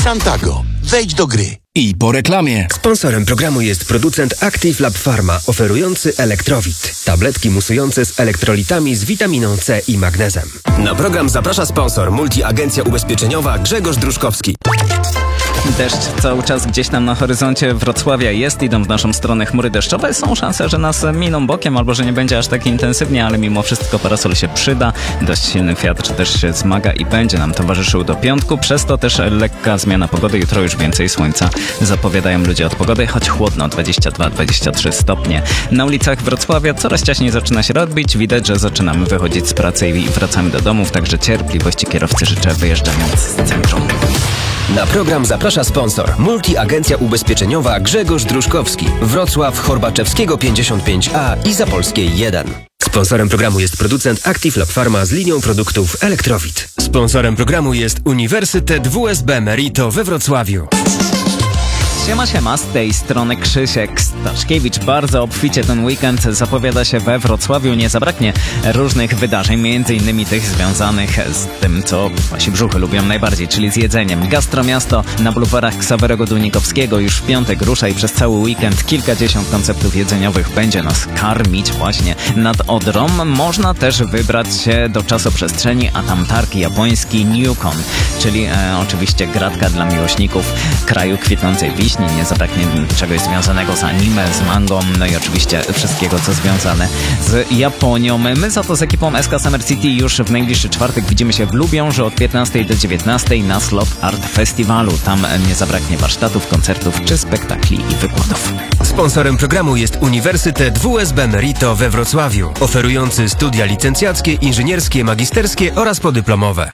Santago. Wejdź do gry. I po reklamie. Sponsorem programu jest producent Active Lab Pharma, oferujący Elektrowit. Tabletki musujące z elektrolitami z witaminą C i magnezem. Na program zaprasza sponsor Multiagencja Ubezpieczeniowa Grzegorz Druszkowski. Deszcz cały czas gdzieś tam na horyzoncie Wrocławia jest, idą w naszą stronę chmury deszczowe. Są szanse, że nas miną bokiem albo że nie będzie aż tak intensywnie, ale mimo wszystko parasol się przyda. Dość silny wiatr też się zmaga i będzie nam towarzyszył do piątku. Przez to też lekka zmiana pogody. Jutro już więcej słońca zapowiadają ludzie od pogody, choć chłodno, 22-23 stopnie. Na ulicach Wrocławia coraz ciaśniej zaczyna się robić. Widać, że zaczynamy wychodzić z pracy i wracamy do domów, także cierpliwości kierowcy życzę, wyjeżdżając z centrum. Na program zaprasza sponsor Multiagencja Ubezpieczeniowa Grzegorz Druszkowski, Wrocław, Horbaczewskiego 55A i Zapolskiej 1. Sponsorem programu jest producent Active Lab Pharma z linią produktów Elektrowit. Sponsorem programu jest Uniwersytet WSB Merito we Wrocławiu. Siema, z tej strony Krzysiek Staszkiewicz. Bardzo obficie ten weekend zapowiada się we Wrocławiu. Nie zabraknie różnych wydarzeń, między innymi tych związanych z tym, co wasi brzuchy lubią najbardziej, czyli z jedzeniem. Gastromiasto na bulwarach Ksawerego Dunikowskiego już w piątek rusza i przez cały weekend kilkadziesiąt konceptów jedzeniowych będzie nas karmić właśnie nad Odrą. Można też wybrać się do czasoprzestrzeni, a tam targ japoński Newcon, czyli oczywiście gratka dla miłośników kraju kwitnącej wiśni. Nie zabraknie czegoś związanego z anime, z mangą, no i oczywiście wszystkiego, co związane z Japonią. My za to z ekipą SK Summer City już w najbliższy czwartek widzimy się w Lubiąży od 15 do 19 na Slot Art Festiwalu. Tam nie zabraknie warsztatów, koncertów czy spektakli i wykładów. Sponsorem programu jest Uniwersytet WSB Merito we Wrocławiu, oferujący studia licencjackie, inżynierskie, magisterskie oraz podyplomowe.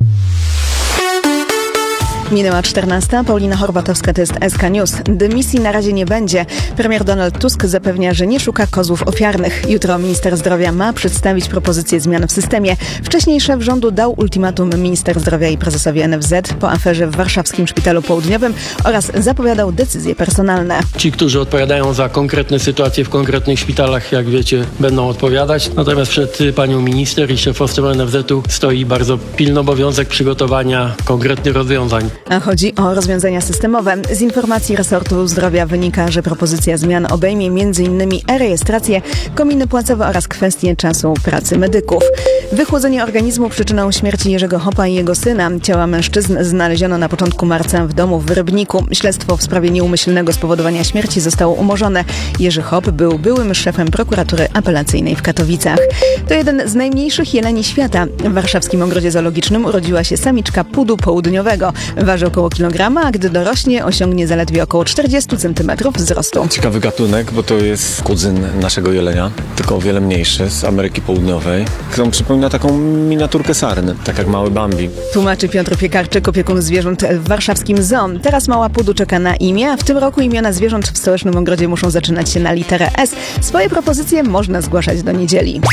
Minęła 14. Paulina Horbatowska, to jest SK News. Dymisji na razie nie będzie. Premier Donald Tusk zapewnia, że nie szuka kozłów ofiarnych. Jutro minister zdrowia ma przedstawić propozycje zmian w systemie. Wcześniej szef rządu dał ultimatum minister zdrowia i prezesowi NFZ po aferze w warszawskim Szpitalu Południowym oraz zapowiadał decyzje personalne. Ci, którzy odpowiadają za konkretne sytuacje w konkretnych szpitalach, jak wiecie, będą odpowiadać. Natomiast przed panią minister i szefostwem NFZ-u stoi bardzo pilny obowiązek przygotowania konkretnych rozwiązań. A chodzi o rozwiązania systemowe. Z informacji resortu zdrowia wynika, że propozycja zmian obejmie m.in. e-rejestrację, kominy płacowe oraz kwestie czasu pracy medyków. Wychłodzenie organizmu przyczyną śmierci Jerzego Hopa i jego syna. Ciała mężczyzn znaleziono na początku marca w domu w Rybniku. Śledztwo w sprawie nieumyślnego spowodowania śmierci zostało umorzone. Jerzy Hop był byłym szefem prokuratury apelacyjnej w Katowicach. To jeden z najmniejszych jeleni świata. W warszawskim ogrodzie zoologicznym urodziła się samiczka pudu południowego. Waży około kilograma, a gdy dorośnie, osiągnie zaledwie około 40 cm wzrostu. Ciekawy gatunek, bo to jest kuzyn naszego jelenia, tylko o wiele mniejszy, z Ameryki Południowej. On przypomina taką miniaturkę sarny, tak jak mały Bambi. Tłumaczy Piotr Piekarczyk, opiekun zwierząt w warszawskim zoo. Teraz mała pudu czeka na imię, a w tym roku imiona zwierząt w stołecznym ogrodzie muszą zaczynać się na literę S. Swoje propozycje można zgłaszać do niedzieli.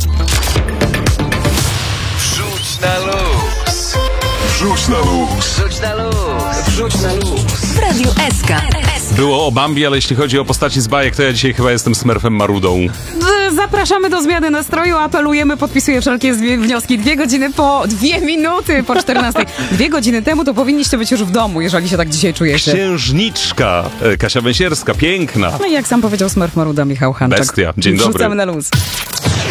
Wrzuć na luz. Wrzuć na luz. Wrzuć na luz. Wrzuć na luz. W Radiu SK. Było o Bambi, ale jeśli chodzi o postaci z bajek, to ja dzisiaj chyba jestem Smurfem Marudą. Zapraszamy do zmiany nastroju, apelujemy, podpisuję wszelkie wnioski. 2 godziny po 2 minuty po 14. 2 godziny temu to powinniście być już w domu, jeżeli się tak dzisiaj czujecie. Księżniczka, Kasia Węsierska, piękna. No i jak sam powiedział Smurf Maruda, Michał Hanczak. Bestia, dzień dobry. Wrzucamy na luz.